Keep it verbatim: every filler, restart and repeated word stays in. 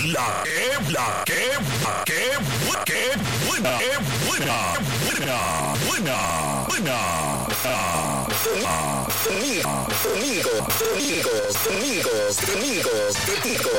la que, la que, la que, bu- que buena, que buena, buena, buena, buena. Ah, ah, Domingo, domingo, domingos, domingos, domingos, domingos.